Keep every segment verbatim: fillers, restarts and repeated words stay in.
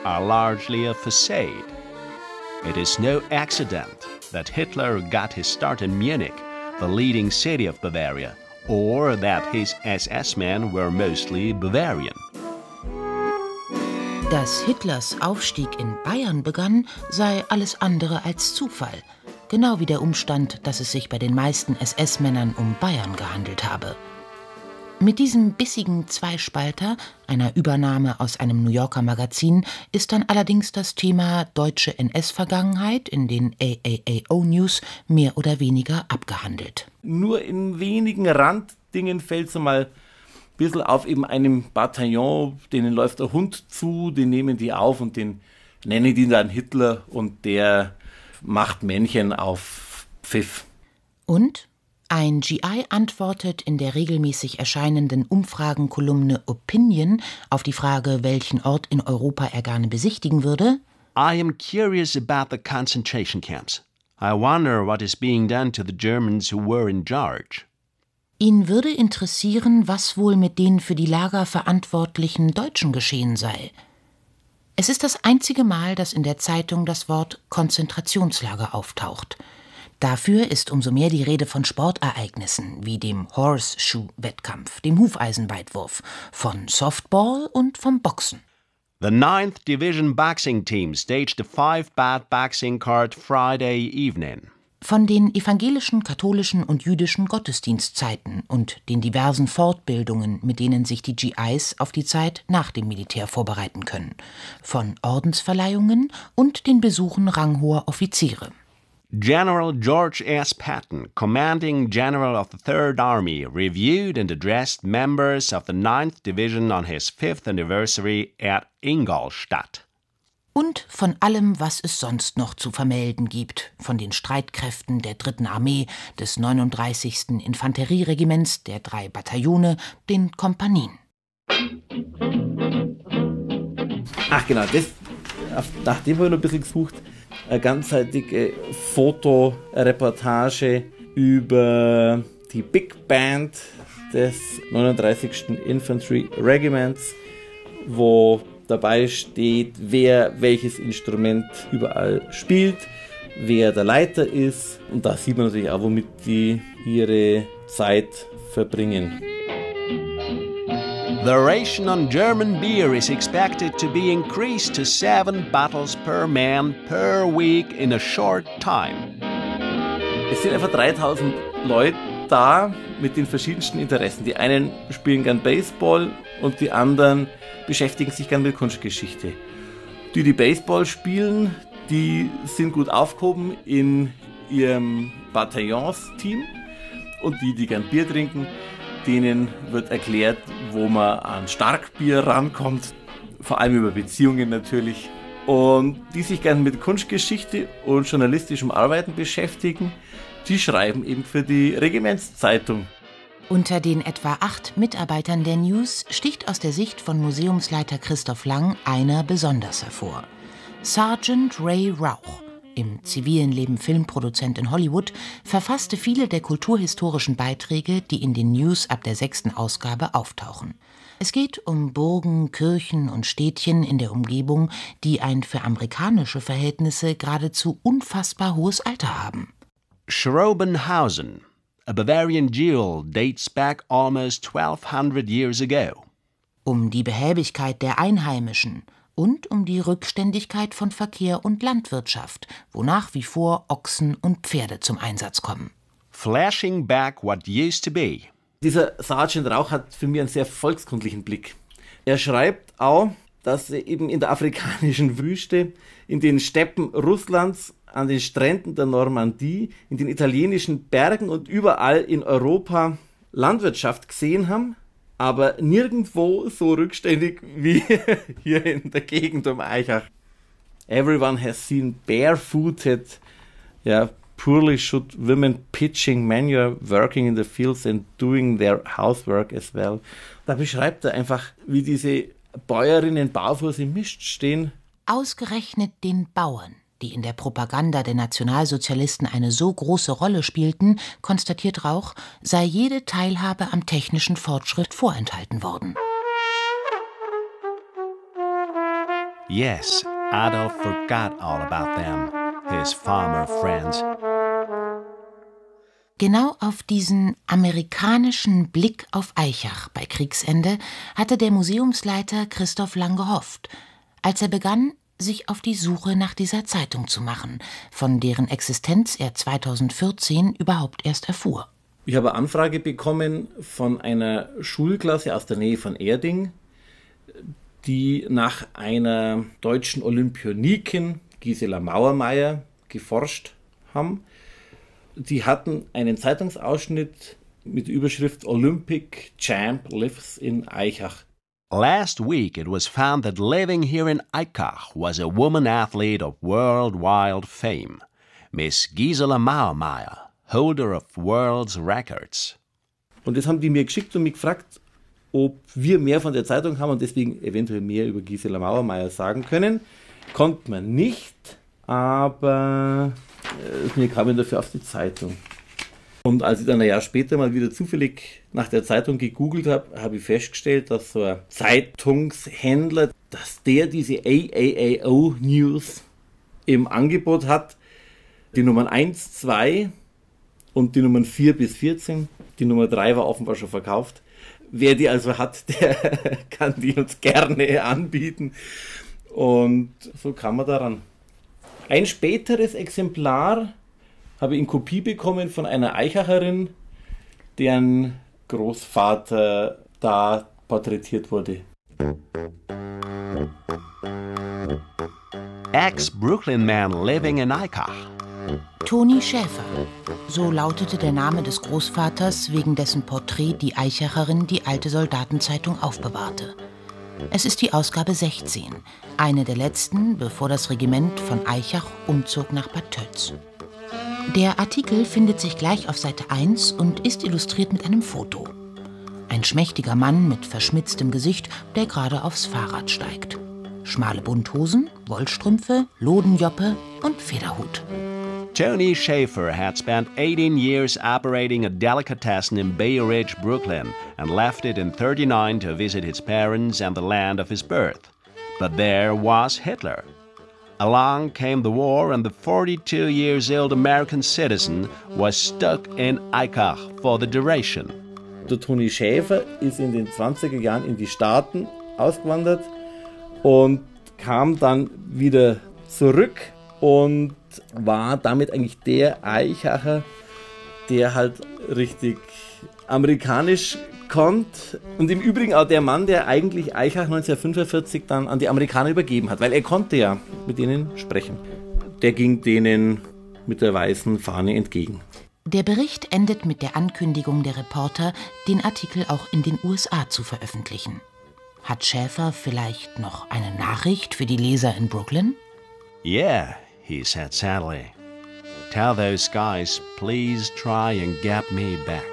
are largely a facade. It is no accident that Hitler got his start in Munich, the leading city of Bavaria, or that his S S-men were mostly Bavarian. Dass Hitlers Aufstieg in Bayern begann, sei alles andere als Zufall. Genau wie der Umstand, dass es sich bei den meisten S S-Männern um Bayern gehandelt habe. Mit diesem bissigen Zweispalter, einer Übernahme aus einem New Yorker Magazin, ist dann allerdings das Thema deutsche N S-Vergangenheit in den A A A O-News mehr oder weniger abgehandelt. Nur in wenigen Randdingen fällt es mal ein bisschen auf, eben einem Bataillon, denen läuft der Hund zu, den nehmen die auf und den nennen die dann Hitler und der macht Männchen auf Pfiff. Und ein G I antwortet in der regelmäßig erscheinenden Umfragenkolumne Opinion auf die Frage, welchen Ort in Europa er gerne besichtigen würde: I am curious about the concentration camps. I wonder what is being done to the Germans who were in charge. Ihn würde interessieren, was wohl mit den für die Lager verantwortlichen Deutschen geschehen sei. Es ist das einzige Mal, dass in der Zeitung das Wort Konzentrationslager auftaucht. Dafür ist umso mehr die Rede von Sportereignissen wie dem Horseshoe-Wettkampf, dem Hufeisenweitwurf, von Softball und vom Boxen. The ninth Division Boxing Team staged a five-bat boxing card Friday evening. Von den evangelischen, katholischen und jüdischen Gottesdienstzeiten und den diversen Fortbildungen, mit denen sich die G Is auf die Zeit nach dem Militär vorbereiten können. Von Ordensverleihungen und den Besuchen ranghoher Offiziere. General George S. Patton, commanding general of the Third Army, reviewed and addressed members of the ninth Division on his fifth anniversary at Ingolstadt. Und von allem, was es sonst noch zu vermelden gibt, von den Streitkräften der dritten Armee, des neununddreißigsten Infanterieregiments, der drei Bataillone, den Kompanien. Ach genau, das, nach dem habe ich noch ein bisschen gesucht. Eine ganzseitige Fotoreportage über die Big Band des neununddreißigsten Infantry Regiments, wo dabei steht, wer welches Instrument überall spielt, wer der Leiter ist. Und da sieht man natürlich auch, womit die ihre Zeit verbringen. The ration on German beer is expected to be increased to seven bottles per man per week in a short time. Es sind etwa dreitausend Leute da mit den verschiedensten Interessen. Die einen spielen gern Baseball und die anderen beschäftigen sich gern mit Kunstgeschichte. Die, die Baseball spielen, die sind gut aufgehoben in ihrem Bataillonsteam und die, die gern Bier trinken, denen wird erklärt, wo man an Starkbier rankommt, vor allem über Beziehungen natürlich. Und die sich gern mit Kunstgeschichte und journalistischem Arbeiten beschäftigen, die schreiben eben für die Regimentszeitung. Unter den etwa acht Mitarbeitern der News sticht aus der Sicht von Museumsleiter Christoph Lang einer besonders hervor: Sergeant Ray Rauch. Im zivilen Leben Filmproduzent in Hollywood, verfasste viele der kulturhistorischen Beiträge, die in den News ab der sechsten Ausgabe auftauchen. Es geht um Burgen, Kirchen und Städtchen in der Umgebung, die ein für amerikanische Verhältnisse geradezu unfassbar hohes Alter haben. Schrobenhausen, a Bavarian jewel, dates back almost twelve hundred years ago. Um die Behäbigkeit der Einheimischen und um die Rückständigkeit von Verkehr und Landwirtschaft, wo nach wie vor Ochsen und Pferde zum Einsatz kommen. Flashing back what used to be. Dieser Sergeant Rauch hat für mich einen sehr volkskundlichen Blick. Er schreibt auch, dass eben in der afrikanischen Wüste, in den Steppen Russlands, an den Stränden der Normandie, in den italienischen Bergen und überall in Europa Landwirtschaft gesehen haben, aber nirgendwo so rückständig wie hier in der Gegend um Eichach. Everyone has seen barefooted, yeah, poorly shod women pitching manure, working in the fields and doing their housework as well. Da beschreibt er einfach, wie diese Bäuerinnen barfuß im Mist stehen. Ausgerechnet den Bauern, die in der Propaganda der Nationalsozialisten eine so große Rolle spielten, konstatiert Rauch, sei jede Teilhabe am technischen Fortschritt vorenthalten worden. Yes, Adolf forgot all about them, his farmer friends. Genau auf diesen amerikanischen Blick auf Aichach bei Kriegsende hatte der Museumsleiter Christoph Lang gehofft, als er begann, sich auf die Suche nach dieser Zeitung zu machen, von deren Existenz er zweitausendvierzehn überhaupt erst erfuhr. Ich habe eine Anfrage bekommen von einer Schulklasse aus der Nähe von Erding, die nach einer deutschen Olympionikin, Gisela Mauermeier, geforscht haben. Die hatten einen Zeitungsausschnitt mit der Überschrift Olympic Champ lives in Aichach. Last week it was found that living here in Aichach was a woman athlete of worldwide fame, Miss Gisela Mauermeier, holder of world's records. Und das haben die mir geschickt und mich gefragt, ob wir mehr von der Zeitung haben und deswegen eventuell mehr über Gisela Mauermeier sagen können. Konnte man nicht, aber äh, mir kam ich dafür auf die Zeitung. Und als ich dann ein Jahr später mal wieder zufällig nach der Zeitung gegoogelt habe, habe ich festgestellt, dass so ein Zeitungshändler, dass der diese A A A O News im Angebot hat, die Nummern eins, zwei und die Nummern vier bis vierzehn. Die Nummer drei war offenbar schon verkauft. Wer die also hat, der kann die uns gerne anbieten. Und so kam man daran. Ein späteres Exemplar habe ich in Kopie bekommen von einer Aichacherin, deren Großvater da porträtiert wurde. Ex-Brooklyn man living in Aichach. Toni Schäfer, so lautete der Name des Großvaters, wegen dessen Porträt die Aichacherin die alte Soldatenzeitung aufbewahrte. Es ist die Ausgabe sechzehn, eine der letzten, bevor das Regiment von Aichach umzog nach Bad Tölz. Der Artikel findet sich gleich auf Seite eins und ist illustriert mit einem Foto. Ein schmächtiger Mann mit verschmitztem Gesicht, der gerade aufs Fahrrad steigt. Schmale Bunthosen, Wollstrümpfe, Lodenjoppe und Federhut. Toni Schäfer had spent eighteen years operating a delicatessen in Bay Ridge, Brooklyn, and left it in thirty-nine to visit his parents and the land of his birth. But there was Hitler. Along came the war, and the forty-two years old American citizen was stuck in Aichach for the duration. Der Toni Schäfer ist in den zwanziger Jahren in die Staaten ausgewandert und kam dann wieder zurück und war damit eigentlich der Aichacher, der halt richtig amerikanisch konnte. Und im Übrigen auch der Mann, der eigentlich Aichach neunzehnhundertfünfundvierzig dann an die Amerikaner übergeben hat, weil er konnte ja mit denen sprechen. Der ging denen mit der weißen Fahne entgegen. Der Bericht endet mit der Ankündigung der Reporter, den Artikel auch in den U S A zu veröffentlichen. Hat Schäfer vielleicht noch eine Nachricht für die Leser in Brooklyn? Yeah, he said sadly. Tell those guys, please try and get me back.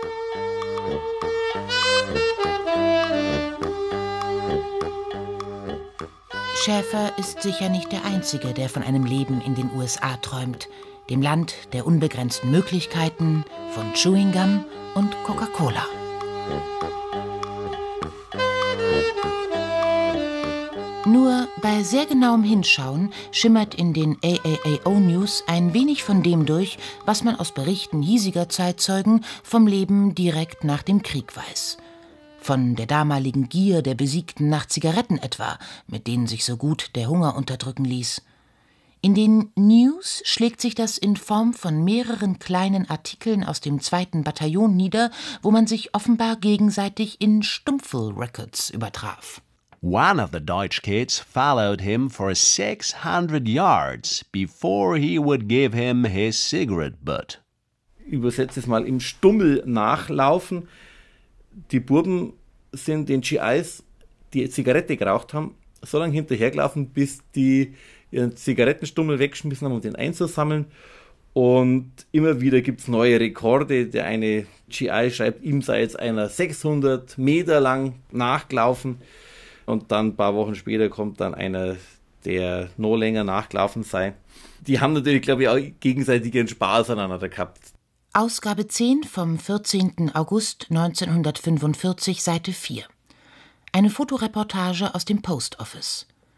Schäfer ist sicher nicht der Einzige, der von einem Leben in den U S A träumt. Dem Land der unbegrenzten Möglichkeiten, von Chewing Gum und Coca-Cola. Nur bei sehr genauem Hinschauen schimmert in den A A A O News ein wenig von dem durch, was man aus Berichten hiesiger Zeitzeugen vom Leben direkt nach dem Krieg weiß. Von der damaligen Gier der Besiegten nach Zigaretten etwa, mit denen sich so gut der Hunger unterdrücken ließ. In den News schlägt sich das in Form von mehreren kleinen Artikeln aus dem zweiten Bataillon nieder, wo man sich offenbar gegenseitig in Stumpfel-Records übertraf. One of the Deutsch kids followed him for six hundred yards before he would give him his cigarette butt. Übersetze es mal im Stummel nachlaufen. Die Burben sind den G Is, die Zigarette geraucht haben, so lange hinterhergelaufen, bis die ihren Zigarettenstummel weggeschmissen haben, um den einzusammeln. Und immer wieder gibt es neue Rekorde. Der eine G I schreibt, ihm sei jetzt einer sechshundert Meter lang nachgelaufen. Und dann ein paar Wochen später kommt dann einer, der noch länger nachgelaufen sei. Die haben natürlich, glaube ich, auch gegenseitig ihren Spaß aneinander gehabt. Ausgabe zehn vom vierzehnten August neunzehnhundertfünfundvierzig, Seite vier. Eine Fotoreportage aus dem Post Office.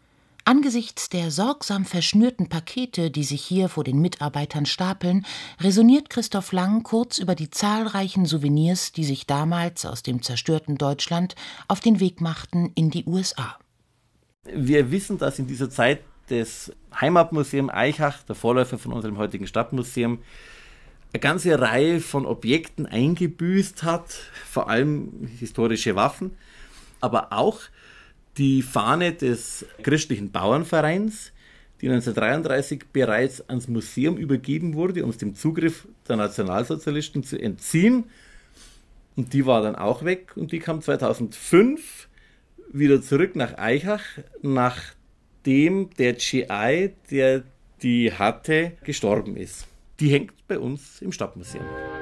Angesichts der sorgsam verschnürten Pakete, die sich hier vor den Mitarbeitern stapeln, resoniert Christoph Lang kurz über die zahlreichen Souvenirs, die sich damals aus dem zerstörten Deutschland auf den Weg machten in die U S A. Wir wissen, dass in dieser Zeit das Heimatmuseum Aichach, der Vorläufer von unserem heutigen Stadtmuseum, eine ganze Reihe von Objekten eingebüßt hat, vor allem historische Waffen, aber auch die Fahne des Christlichen Bauernvereins, die neunzehnhundertdreiunddreißig bereits ans Museum übergeben wurde, um es dem Zugriff der Nationalsozialisten zu entziehen. Und die war dann auch weg und die kam zweitausendfünf wieder zurück nach Aichach, nachdem der G I, der die hatte, gestorben ist. Die hängt bei uns im Stadtmuseum.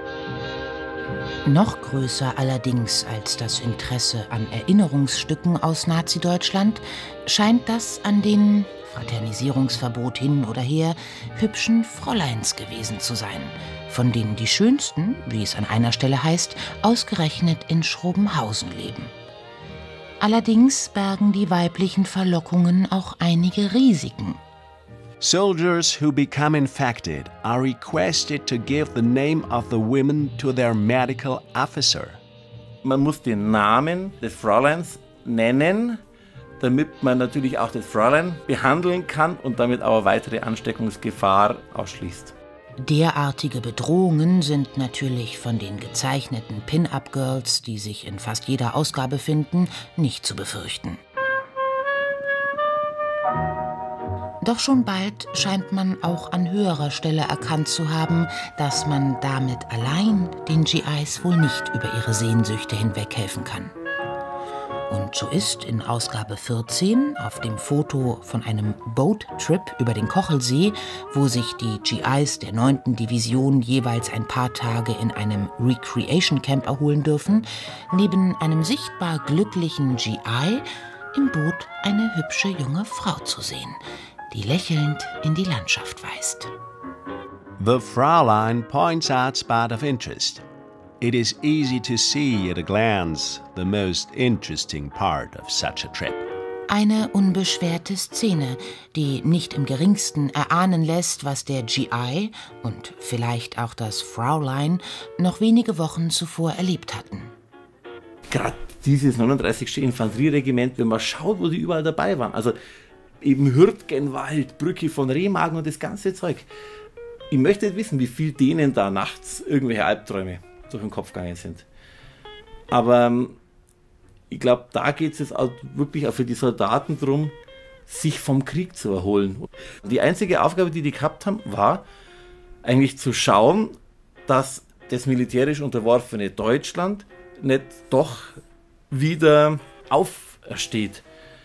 Noch größer allerdings als das Interesse an Erinnerungsstücken aus Nazi-Deutschland scheint das an den, Fraternisierungsverbot hin oder her, hübschen Fräuleins gewesen zu sein, von denen die schönsten, wie es an einer Stelle heißt, ausgerechnet in Schrobenhausen leben. Allerdings bergen die weiblichen Verlockungen auch einige Risiken. Soldiers who become infected are requested to give the name of the women to their medical officer. Man muss den Namen des Fräuleins nennen, damit man natürlich auch das Fräulein behandeln kann und damit auch weitere Ansteckungsgefahr ausschließt. Derartige Bedrohungen sind natürlich von den gezeichneten Pin-Up-Girls, die sich in fast jeder Ausgabe finden, nicht zu befürchten. Doch schon bald scheint man auch an höherer Stelle erkannt zu haben, dass man damit allein den G Is wohl nicht über ihre Sehnsüchte hinweghelfen kann. Und so ist in Ausgabe vierzehn auf dem Foto von einem Boat-Trip über den Kochelsee, wo sich die G Is der neunten Division jeweils ein paar Tage in einem Recreation Camp erholen dürfen, neben einem sichtbar glücklichen G I im Boot eine hübsche junge Frau zu sehen, die lächelnd in die Landschaft weist. The Fräulein points out spot of interest. It is easy to see at a glance the most interesting part of such a trip. Eine unbeschwerte Szene, die nicht im geringsten erahnen lässt, was der G I und vielleicht auch das Fräulein noch wenige Wochen zuvor erlebt hatten. Gerade dieses neununddreißigste Infanterieregiment, wenn man schaut, wo die überall dabei waren, also eben Hürtgenwald, Brücke von Remagen und das ganze Zeug. Ich möchte nicht wissen, wie viel denen da nachts irgendwelche Albträume durch den Kopf gegangen sind. Aber ich glaube, da geht es jetzt auch wirklich auch für die Soldaten darum, sich vom Krieg zu erholen. Die einzige Aufgabe, die die gehabt haben, war eigentlich zu schauen, dass das militärisch unterworfene Deutschland nicht doch wieder aufersteht.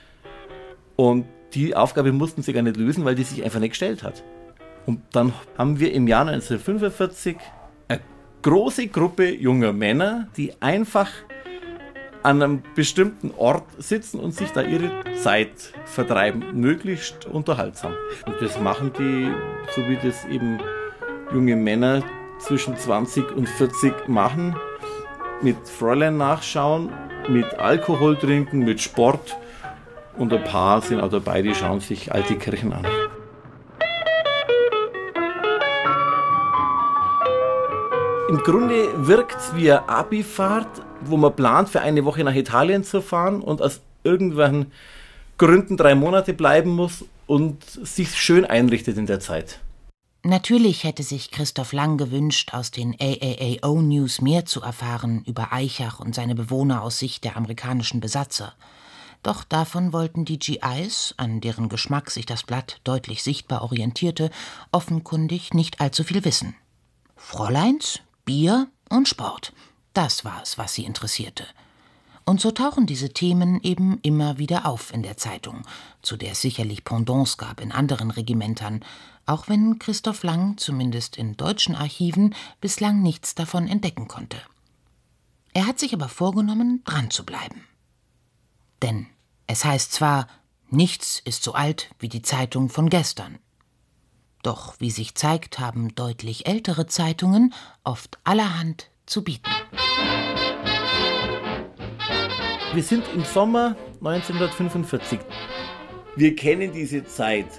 Und die Aufgabe mussten sie gar nicht lösen, weil die sich einfach nicht gestellt hat. Und dann haben wir im Jahr neunzehnhundertfünfundvierzig eine große Gruppe junger Männer, die einfach an einem bestimmten Ort sitzen und sich da ihre Zeit vertreiben, möglichst unterhaltsam. Und das machen die, so wie das eben junge Männer zwischen zwanzig und vierzig machen, mit Fräulein nachschauen, mit Alkohol trinken, mit Sport. Und ein paar sind auch dabei, die schauen sich alte Kirchen an. Im Grunde wirkt es wie eine Abifahrt, wo man plant, für eine Woche nach Italien zu fahren und aus irgendwelchen Gründen drei Monate bleiben muss und sich schön einrichtet in der Zeit. Natürlich hätte sich Christoph Lang gewünscht, aus den A A A O-News mehr zu erfahren über Aichach und seine Bewohner aus Sicht der amerikanischen Besatzer. Doch davon wollten die G Is, an deren Geschmack sich das Blatt deutlich sichtbar orientierte, offenkundig nicht allzu viel wissen. Fräuleins, Bier und Sport, das war es, was sie interessierte. Und so tauchen diese Themen eben immer wieder auf in der Zeitung, zu der es sicherlich Pendants gab in anderen Regimentern, auch wenn Christoph Lang, zumindest in deutschen Archiven, bislang nichts davon entdecken konnte. Er hat sich aber vorgenommen, dran zu bleiben. Denn es heißt zwar, nichts ist so alt wie die Zeitung von gestern. Doch, wie sich zeigt, haben deutlich ältere Zeitungen oft allerhand zu bieten. Wir sind im Sommer neunzehnhundertfünfundvierzig. Wir kennen diese Zeit